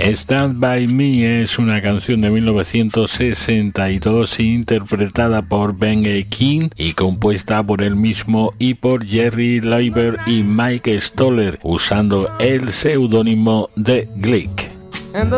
Stand By Me es una canción de 1962 interpretada por Ben E. King y compuesta por él mismo y por Jerry Leiber y Mike Stoller usando el seudónimo de Glick.